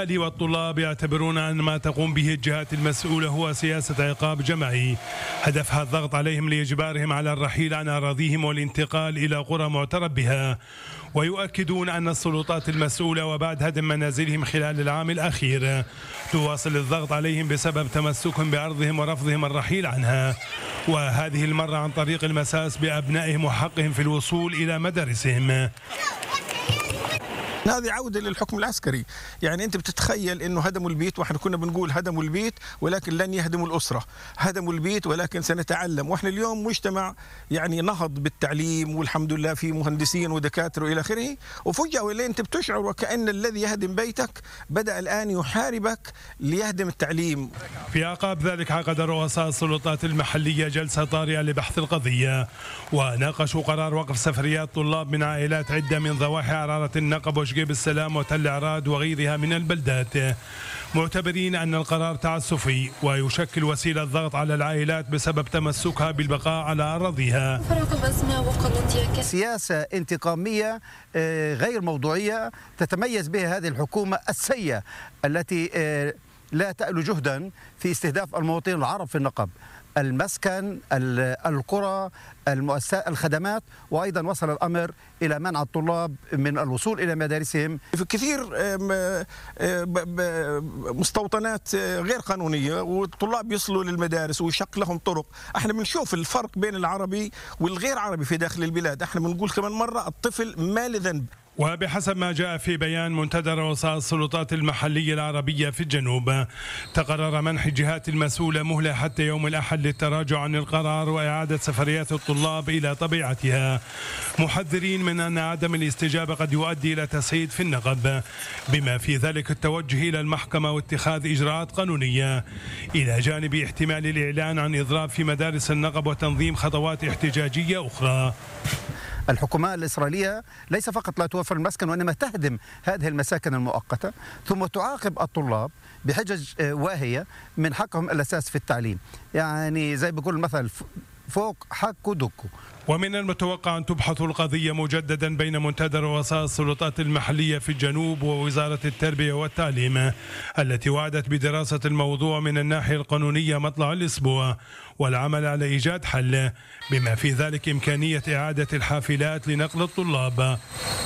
الأهالي والطلاب يعتبرون أن ما تقوم به الجهات المسؤولة هو سياسة عقاب جماعي هدفها الضغط عليهم لإجبارهم على الرحيل عن أراضيهم والانتقال إلى قرى معترف بها، ويؤكدون أن السلطات المسؤولة وبعد هدم منازلهم خلال العام الأخير تواصل الضغط عليهم بسبب تمسكهم بأرضهم ورفضهم الرحيل عنها، وهذه المرة عن طريق المساس بأبنائهم وحقهم في الوصول إلى مدارسهم. هذه عودة للحكم العسكري. يعني أنت بتتخيل أنه هدموا البيت، وإحنا كنا بنقول هدموا البيت ولكن لن يهدموا الأسرة، هدموا البيت ولكن سنتعلم. وإحنا اليوم مجتمع يعني نهض بالتعليم والحمد لله في مهندسين ودكاترة وإلى آخره، وفجأة اللي أنت بتشعر وكأن الذي يهدم بيتك بدأ الآن يحاربك ليهدم التعليم. في أعقاب ذلك عقد رؤساء السلطات المحلية جلسة طارئة لبحث القضية، وناقشوا قرار وقف سفريات طلاب من عائلات عدة من ضواحي عرارة النقب وشقيب السلام وتل عراد وغيرها من البلدات، معتبرين أن القرار تعسفي ويشكل وسيلة ضغط على العائلات بسبب تمسكها بالبقاء على أراضيها. سياسة انتقامية غير موضوعية تتميز بها هذه الحكومة السيئة التي لا تأل جهدا في استهداف المواطنين العرب في النقب، المسكن، القرى، الخدمات، وأيضا وصل الأمر إلى منع الطلاب من الوصول إلى مدارسهم. في كثير مستوطنات غير قانونية والطلاب يصلوا للمدارس ويشق لهم طرق. احنا بنشوف الفرق بين العربي والغير عربي في داخل البلاد. احنا بنقول كمان مرة الطفل ما له ذنب. وبحسب ما جاء في بيان منتدى رؤساء السلطات المحلية العربية في الجنوب، تقرر منح الجهات المسؤولة مهلة حتى يوم الأحد للتراجع عن القرار وإعادة سفريات الطلاب إلى طبيعتها، محذرين من أن عدم الاستجابة قد يؤدي إلى تسعيد في النقب، بما في ذلك التوجه إلى المحكمة واتخاذ إجراءات قانونية، إلى جانب احتمال الإعلان عن إضراب في مدارس النقب وتنظيم خطوات احتجاجية أخرى. الحكومة الإسرائيلية ليس فقط لا توفر المسكن وإنما تهدم هذه المساكن المؤقتة ثم تعاقب الطلاب بحجج واهية من حقهم الأساس في التعليم. يعني زي بيقول المثل فوق حق دكو. ومن المتوقع أن تبحث القضية مجددا بين منتدى رؤساء السلطات المحلية في الجنوب ووزارة التربية والتعليم التي وعدت بدراسة الموضوع من الناحية القانونية مطلع الأسبوع والعمل على إيجاد حل، بما في ذلك إمكانية إعادة الحافلات لنقل الطلاب.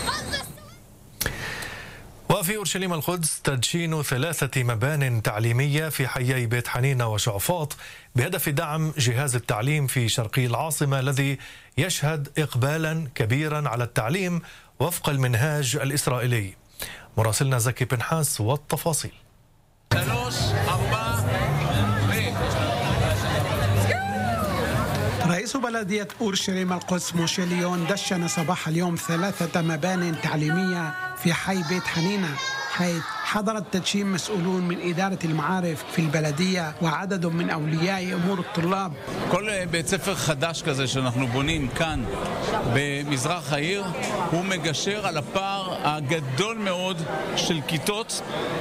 وفي أورشليم القدس تدشين 3 مبان تعليمية في حيي بيت حنينة وشعفاط بهدف دعم جهاز التعليم في شرقي العاصمة الذي يشهد إقبالا كبيرا على التعليم وفق المنهاج الإسرائيلي. مراسلنا زكي بنحاس والتفاصيل. رئيس بلدية أورشليم القدس موشي ليون دشن صباح اليوم 3 مبان تعليمية في حي بيت حنينة، حيث حضر التدشين مسؤولون من إدارة المعارف في البلدية وعدد من أولياء أمور الطلاب. כל בית ספר חדש כזה שאנחנו בונים כאן במזרח העיר הוא מגשר על הפער הגדול מאוד של כיתות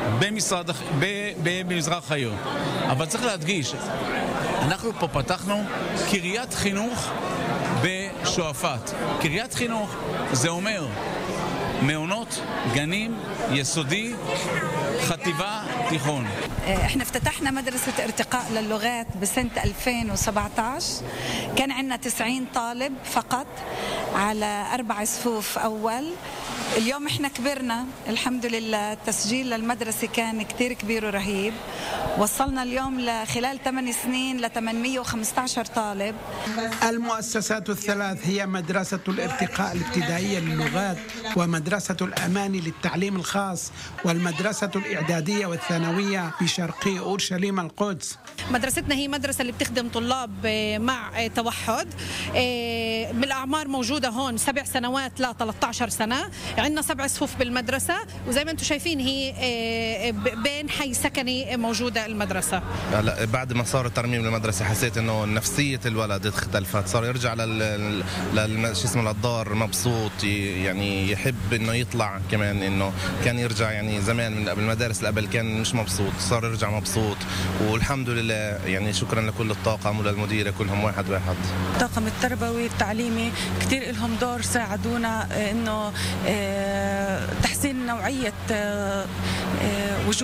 במזרח העיר. אבל צריך להדגיש, אנחנו פה פתחנו קריית חינוך בשועפאט. קריית חינוך זה אומר מעונות, גנים, يسودي خطيبة تيخون. احنا افتتحنا مدرسة ارتقاء للغات بسنة 2017. كان عندنا 90 طالب فقط على 4 صفوف أول. اليوم احنا كبرنا الحمد لله، التسجيل للمدرسة كان كتير كبير ورهيب. وصلنا اليوم خلال 8 سنين ل 815 طالب. المؤسسات الثلاث هي مدرسة الارتقاء الابتدائية للغات ومدرسة الأماني للتعليم الخاص والمدرسة الإعدادية والثانوية بشرقي أورشليم القدس. مدرستنا هي مدرسة اللي بتخدم طلاب مع توحد، من الأعمار موجودة هون 7 سنوات ل 13 سنة. عندنا 7 صفوف بالمدرسة، وزي ما انتم شايفين هي بين حي سكني موجودة المدرسة. هلا بعد ما صار ترميم المدرسة حسيت انه نفسية الولد اختلفت، صار يرجع شو اسمه للدار مبسوط، يعني يحب انه يطلع كمان، انه كان يرجع يعني زمان من قبل المدارس اللي قبل كان مش مبسوط، صار يرجع مبسوط. والحمد لله يعني شكرا لكل الطاقم وللمديرة كلهم واحد. الطاقم التربوي التعليمي كتير لهم دور، ساعدونا انه تحسين نوعية وجود